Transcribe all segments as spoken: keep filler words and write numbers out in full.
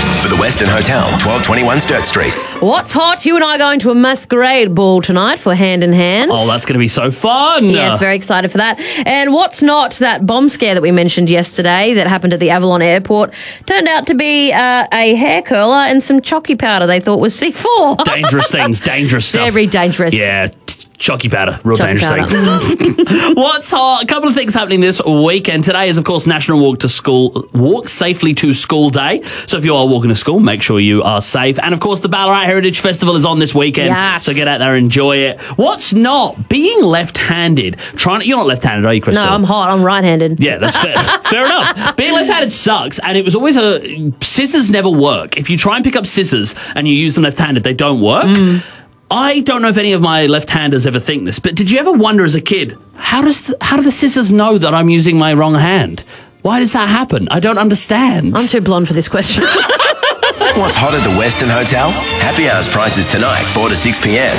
For the Western Hotel, twelve twenty-one Sturt Street. What's hot? You and I are going to a masquerade ball tonight for Hand in Hand. Oh, that's going to be so fun. Yes, very excited for that. And what's not, that bomb scare that we mentioned yesterday that happened at the Avalon Airport turned out to be uh, a hair curler and some chalky powder they thought was C four. Dangerous things, dangerous stuff. Very dangerous. Yeah, t- chalky powder, real Chalky dangerous powder. thing. What's hot? A couple of things happening this weekend. Today is, of course, National Walk to School, Walk Safely to School Day. So if you are walking to school, make sure you are safe. And, of course, the Ballarat Heritage Festival is on this weekend. Yes. So get out there and enjoy it. What's not? Being left-handed. Trying to, you're not left-handed, are you, Crystal? No, I'm hot. I'm right-handed. Yeah, that's fair. Fair enough. Being left-handed sucks, and it was always a... Scissors never work. If you try and pick up scissors and you use them left-handed, they don't work. Mm. I don't know if any of my left-handers ever think this, but did you ever wonder as a kid, how does the, how do the scissors know that I'm using my wrong hand? Why does that happen? I don't understand. I'm too blonde for this question. What's hot at the Western Hotel? Happy hours prices tonight, four to six p.m.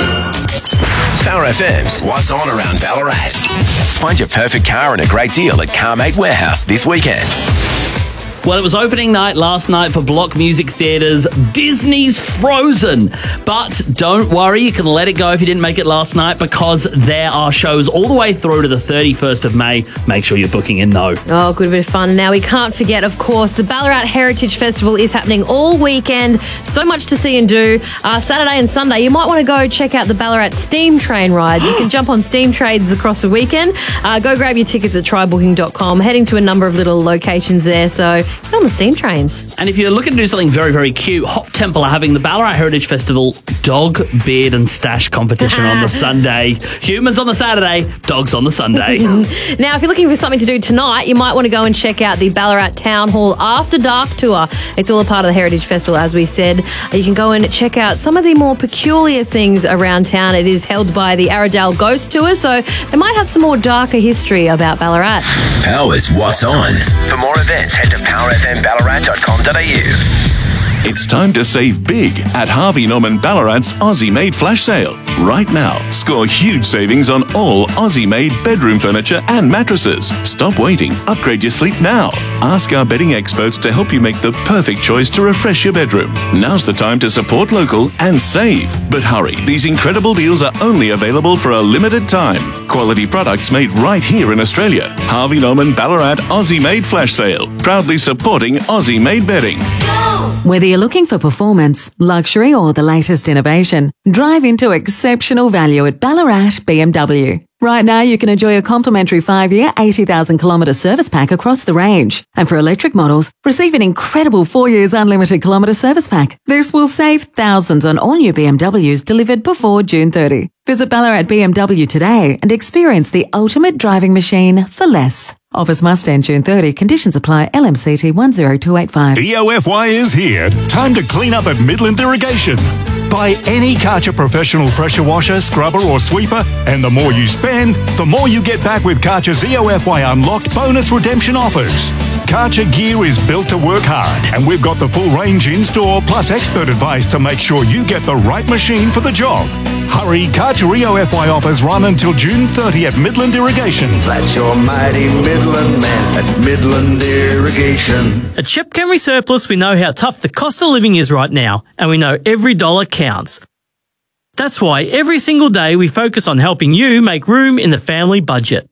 Power F M's What's On Around Ballarat. Find your perfect car and a great deal at CarMate Warehouse this weekend. Well, it was opening night last night for Block Music Theatre's Disney's Frozen. But don't worry, you can let it go if you didn't make it last night, because there are shows all the way through to the thirty-first of May. Make sure you're booking in, though. Oh, good bit of fun. Now, we can't forget, of course, the Ballarat Heritage Festival is happening all weekend. So much to see and do. Uh, Saturday and Sunday, you might want to go check out the Ballarat Steam Train rides. You can jump on steam trains across the weekend. Uh, go grab your tickets at try booking dot com. Heading to a number of little locations there, so get on the steam trains. And if you're looking to do something very, very cute, Hop Temple are having the Ballarat Heritage Festival Dog, Beard and Stash competition on the Sunday. Humans on the Saturday, dogs on the Sunday. Now, if you're looking for something to do tonight, you might want to go and check out the Ballarat Town Hall After Dark Tour. It's all a part of the Heritage Festival, as we said. You can go and check out some of the more peculiar things around town. It is held by the Arradale Ghost Tour, so they might have some more darker history about Ballarat. Power's What's On. For more events, head to power f m ballarat dot com dot a u. It's time to save big at Harvey Norman Ballarat's Aussie-made flash sale. Right now, score huge savings on all Aussie-made bedroom furniture and mattresses. Stop waiting. Upgrade your sleep now. Ask our bedding experts to help you make the perfect choice to refresh your bedroom. Now's the time to support local and save. But hurry, these incredible deals are only available for a limited time. Quality products made right here in Australia. Harvey Norman Ballarat Aussie-made flash sale. Proudly supporting Aussie-made bedding. Whether you're looking for performance, luxury or the latest innovation, drive into exceptional value at Ballarat B M W. Right now you can enjoy a complimentary five-year, eighty thousand kilometre service pack across the range. And for electric models, receive an incredible four years unlimited kilometre service pack. This will save thousands on all new B M Ws delivered before June thirtieth. Visit Ballarat B M W today and experience the ultimate driving machine for less. Offers must end June thirtieth. Conditions apply. L M C T one zero two eight five. E O F Y is here. Time to clean up at Midland Irrigation. Buy any Karcher professional pressure washer, scrubber or sweeper, and the more you spend, the more you get back with Karcher's E O F Y Unlocked bonus redemption offers. Karcher gear is built to work hard, and we've got the full range in store, plus expert advice to make sure you get the right machine for the job. Hurry, Karcher E O F Y offers run until June thirtieth at Midland Irrigation. That's your mighty Midland man at Midland Irrigation. At Shep Camry Surplus, we know how tough the cost of living is right now, and we know every dollar counts. That's why every single day we focus on helping you make room in the family budget.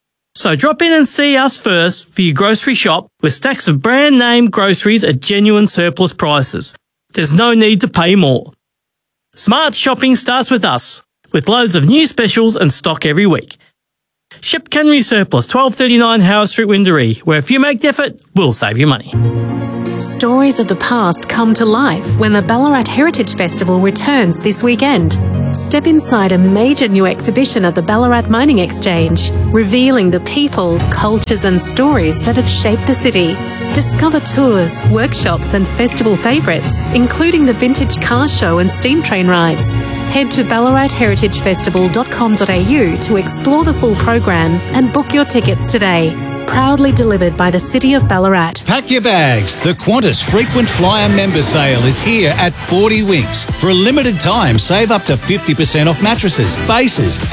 So drop in and see us first for your grocery shop with stacks of brand name groceries at genuine surplus prices. There's no need to pay more. Smart shopping starts with us, with loads of new specials and stock every week. Shep Camry Surplus, twelve thirty-nine Howard Street, Windaree, where if you make the effort, we'll save you money. Stories of the past come to life when the Ballarat Heritage Festival returns this weekend. Step inside a major new exhibition at the Ballarat Mining Exchange, revealing the people, cultures and stories that have shaped the city. Discover tours, workshops and festival favourites, including the vintage car show and steam train rides. Head to ballarat heritage festival dot com dot a u to explore the full program and book your tickets today. Proudly delivered by the City of Ballarat. Pack your bags. The Qantas Frequent Flyer Member Sale is here at forty Winks. For a limited time, save up to fifty percent off mattresses, bases